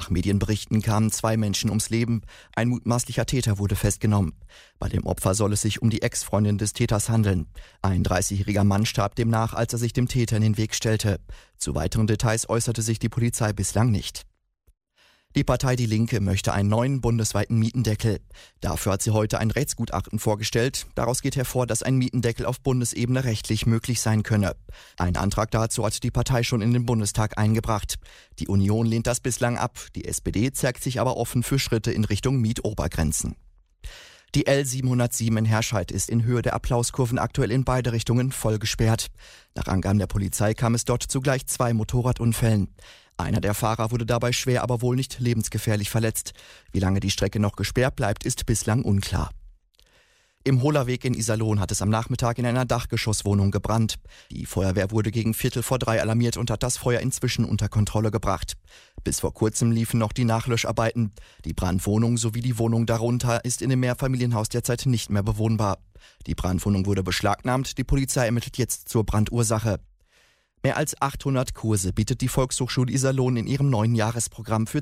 Nach Medienberichten kamen 2 Menschen ums Leben. Ein mutmaßlicher Täter wurde festgenommen. Bei dem Opfer soll es sich um die Ex-Freundin des Täters handeln. Ein 30-jähriger Mann starb demnach, als er sich dem Täter in den Weg stellte. Zu weiteren Details äußerte sich die Polizei bislang nicht. Die Partei Die Linke möchte einen neuen bundesweiten Mietendeckel. Dafür hat sie heute ein Rechtsgutachten vorgestellt. Daraus geht hervor, dass ein Mietendeckel auf Bundesebene rechtlich möglich sein könne. Ein Antrag dazu hat die Partei schon in den Bundestag eingebracht. Die Union lehnt das bislang ab. Die SPD zeigt sich aber offen für Schritte in Richtung Mietobergrenzen. Die L707 in Herscheid ist in Höhe der Applauskurven aktuell in beide Richtungen voll gesperrt. Nach Angaben der Polizei kam es dort zu gleich 2 Motorradunfällen. Einer der Fahrer wurde dabei schwer, aber wohl nicht lebensgefährlich verletzt. Wie lange die Strecke noch gesperrt bleibt, ist bislang unklar. Im Hohlerweg in Iserlohn hat es am Nachmittag in einer Dachgeschosswohnung gebrannt. Die Feuerwehr wurde gegen 2:45 alarmiert und hat das Feuer inzwischen unter Kontrolle gebracht. Bis vor kurzem liefen noch die Nachlöscharbeiten. Die Brandwohnung sowie die Wohnung darunter ist in dem Mehrfamilienhaus derzeit nicht mehr bewohnbar. Die Brandwohnung wurde beschlagnahmt. Die Polizei ermittelt jetzt zur Brandursache. Mehr als 800 Kurse bietet die Volkshochschule Iserlohn in ihrem neuen Jahresprogramm für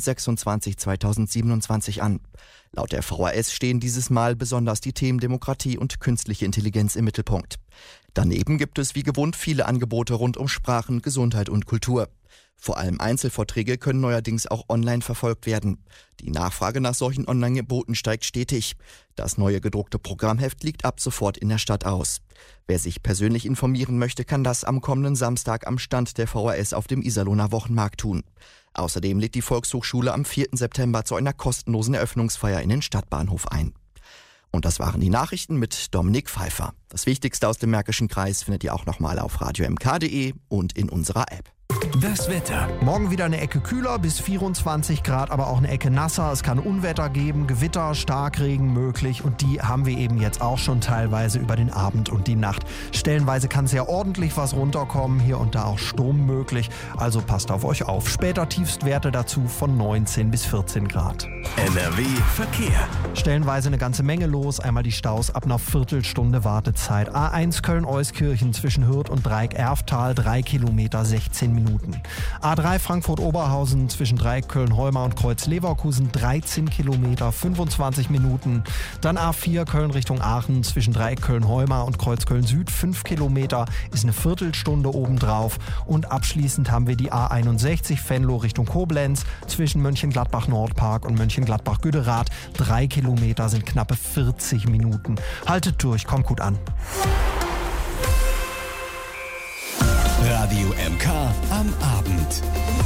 2026/2027 an. Laut der VHS stehen dieses Mal besonders die Themen Demokratie und künstliche Intelligenz im Mittelpunkt. Daneben gibt es wie gewohnt viele Angebote rund um Sprachen, Gesundheit und Kultur. Vor allem Einzelvorträge können neuerdings auch online verfolgt werden. Die Nachfrage nach solchen Online-Angeboten steigt stetig. Das neue gedruckte Programmheft liegt ab sofort in der Stadt aus. Wer sich persönlich informieren möchte, kann das am kommenden Samstag am Stand der VHS auf dem Iserlohner Wochenmarkt tun. Außerdem lädt die Volkshochschule am 4. September zu einer kostenlosen Eröffnungsfeier in den Stadtbahnhof ein. Und das waren die Nachrichten mit Dominik Pfeiffer. Das Wichtigste aus dem Märkischen Kreis findet ihr auch nochmal auf radiomk.de und in unserer App. Das Wetter. Morgen wieder eine Ecke kühler, bis 24 Grad, aber auch eine Ecke nasser. Es kann Unwetter geben, Gewitter, Starkregen möglich und die haben wir eben jetzt auch schon teilweise über den Abend und die Nacht. Stellenweise kann sehr ordentlich was runterkommen, hier und da auch Sturm möglich, also passt auf euch auf. Später Tiefstwerte dazu von 19 bis 14 Grad. NRW Verkehr. Stellenweise eine ganze Menge los, einmal die Staus ab einer Viertelstunde Wartezeit. A1 Köln-Euskirchen zwischen Hürth und Dreieck-Erftal, 3 Kilometer, 16 Minuten. A3 Frankfurt-Oberhausen zwischen Dreieck Köln-Heumar und Kreuz-Leverkusen 13 Kilometer, 25 Minuten. Dann A4 Köln Richtung Aachen zwischen Dreieck Köln-Heumar und Kreuz Köln-Süd 5 Kilometer, ist eine Viertelstunde obendrauf. Und abschließend haben wir die A61 Venlo Richtung Koblenz zwischen Mönchengladbach-Nordpark und Mönchengladbach-Güderath. 3 Kilometer sind knappe 40 Minuten. Haltet durch, kommt gut an. Radio MK am Abend.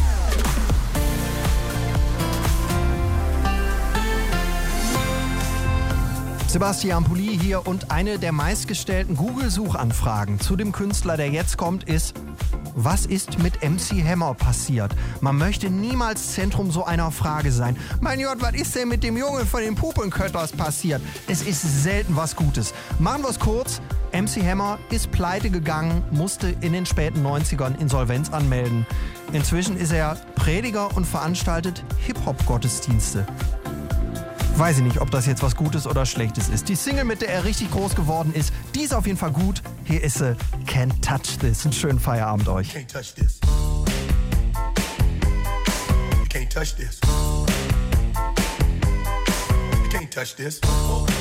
Sebastian Pulli hier und eine der meistgestellten Google-Suchanfragen zu dem Künstler, der jetzt kommt, ist: Was ist mit MC Hammer passiert? Man möchte niemals Zentrum so einer Frage sein. Mein Gott, was ist denn mit dem Jungen von den Puppenkötters passiert? Es ist selten was Gutes. Machen wir es kurz. MC Hammer ist pleite gegangen, musste in den späten 90ern Insolvenz anmelden. Inzwischen ist er Prediger und veranstaltet Hip-Hop-Gottesdienste. Weiß ich nicht, ob das jetzt was Gutes oder Schlechtes ist. Die Single, mit der er richtig groß geworden ist, die ist auf jeden Fall gut. Hier ist sie, Can't Touch This. Einen schönen Feierabend euch. Can't touch this. You can't touch this. You can't touch this.